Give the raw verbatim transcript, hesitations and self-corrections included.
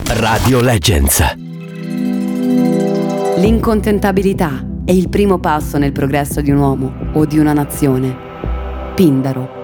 Radio Legends. L'incontentabilità è il primo passo nel progresso di un uomo o di una nazione. Pindaro.